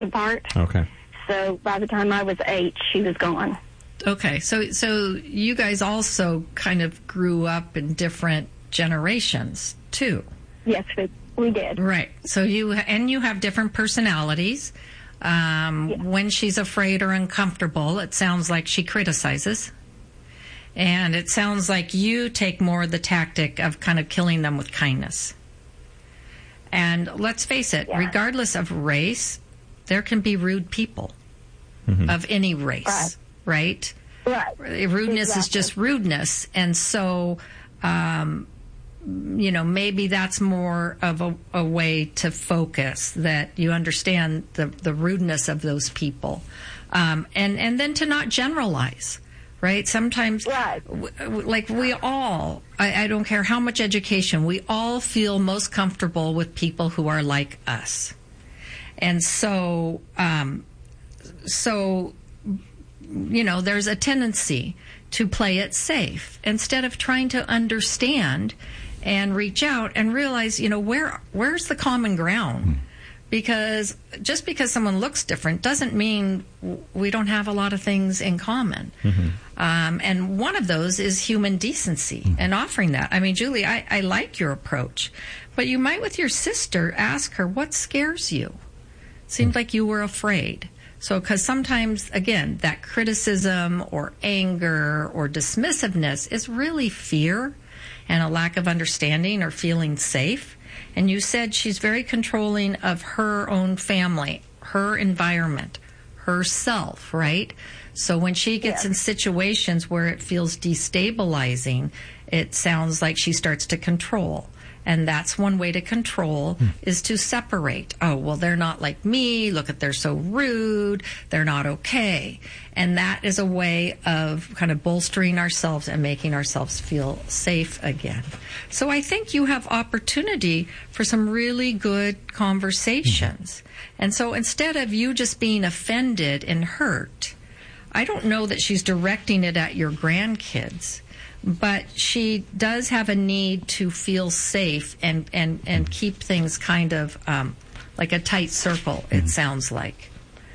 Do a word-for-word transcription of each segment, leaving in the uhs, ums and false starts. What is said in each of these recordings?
apart. Okay. So by the time I was eight, she was gone. Okay, so so you guys also kind of grew up in different generations too. Yes, we, we did. Right. So you and you have different personalities. Um, yeah. When she's afraid or uncomfortable, it sounds like she criticizes. And it sounds like you take more of the tactic of kind of killing them with kindness. And let's face it, yeah. regardless of race, there can be rude people mm-hmm. of any race, right? Right. right? Rudeness exactly. is just rudeness. And so, um, you know, maybe that's more of a, a way to focus, that you understand the, the rudeness of those people. Um, and, and then to not generalize, right? Sometimes, right. w- w- like we all, I, I don't care how much education, we all feel most comfortable with people who are like us. And so, um, so, you know, there's a tendency to play it safe instead of trying to understand and reach out and realize, you know, where where's the common ground? Because just because someone looks different doesn't mean we don't have a lot of things in common. Mm-hmm. Um, and one of those is human decency mm-hmm. and offering that. I mean, Julie, I, I like your approach, but you might with your sister ask her, what scares you? Seemed mm-hmm. like you were afraid. So, because sometimes, again, that criticism or anger or dismissiveness is really fear and a lack of understanding or feeling safe. And you said she's very controlling of her own family, her environment, herself, right? So when she gets yeah. in situations where it feels destabilizing, it sounds like she starts to control. And that's one way to control mm. is to separate. Oh, well, they're not like me. Look at, they're so rude. They're not okay. And that is a way of kind of bolstering ourselves and making ourselves feel safe again. So I think you have opportunity for some really good conversations. Mm. And so instead of you just being offended and hurt, I don't know that she's directing it at your grandkids, but she does have a need to feel safe and, and, and keep things kind of um, like a tight circle, it mm-hmm. sounds like.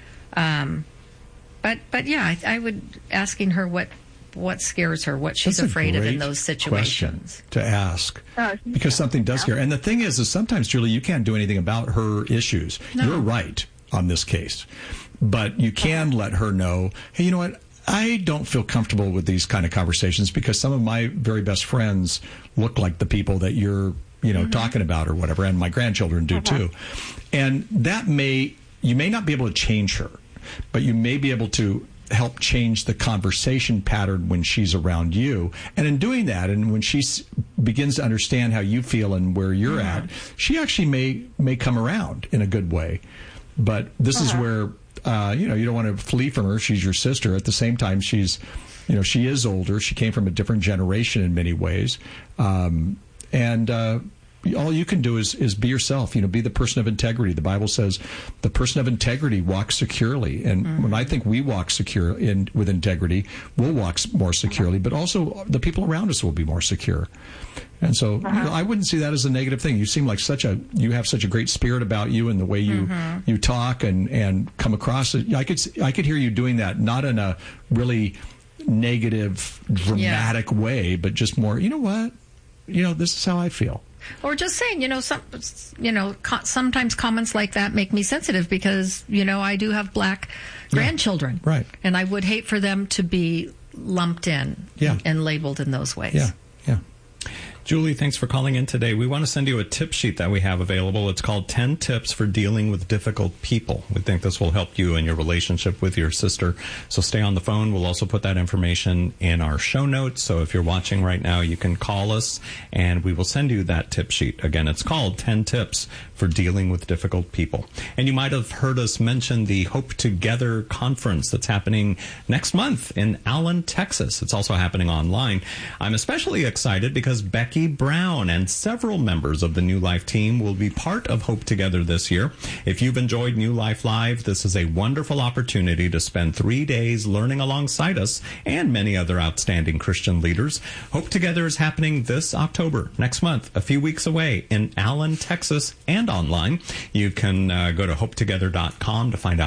Um, but, but yeah, I, I would asking her what what scares her, what she's That's afraid of in those situations. To ask, because something does scare. And the thing is, is sometimes, Julie, you can't do anything about her issues. No. You're right on this case. But you can let her know, hey, you know what? I don't feel comfortable with these kind of conversations because some of my very best friends look like the people that you're, you know, mm-hmm. talking about or whatever, and my grandchildren do uh-huh. too. And that may, you may not be able to change her, but you may be able to help change the conversation pattern when she's around you. And in doing that, and when she s- begins to understand how you feel and where you're mm-hmm. at, she actually may may come around in a good way. But this uh-huh. is where... Uh, you know, you don't want to flee from her. She's your sister. At the same time, she's, you know, she is older. She came from a different generation in many ways. Um, and uh, all you can do is, is be yourself, you know, be the person of integrity. The Bible says the person of integrity walks securely. And mm-hmm. when I think we walk secure in with integrity, we'll walk more securely, but also the people around us will be more secure. And so uh-huh. you know, I wouldn't see that as a negative thing. You seem like such a, you have such a great spirit about you and the way you, mm-hmm. you talk and, and come across it. I could, I could hear you doing that, not in a really negative, dramatic yeah. way, but just more, you know what, you know, this is how I feel. Or just saying, you know, some, you know, co- sometimes comments like that make me sensitive because, you know, I do have black grandchildren. Yeah, right. And I would hate for them to be lumped in yeah. and, and labeled in those ways. Yeah, yeah. Julie, thanks for calling in today. We want to send you a tip sheet that we have available. It's called ten Tips for Dealing with Difficult People. We think this will help you in your relationship with your sister. So stay on the phone. We'll also put that information in our show notes. So if you're watching right now, you can call us and we will send you that tip sheet. Again, it's called ten Tips for Dealing with Difficult People. And you might have heard us mention the Hope Together conference that's happening next month in Allen, Texas. It's also happening online. I'm especially excited because Becky Brown and several members of the New Life team will be part of Hope Together this year. If you've enjoyed New Life Live, this is a wonderful opportunity to spend three days learning alongside us and many other outstanding Christian leaders. Hope Together is happening this October, next month, a few weeks away in Allen, Texas, and and online. You can uh, go to hope together dot com to find out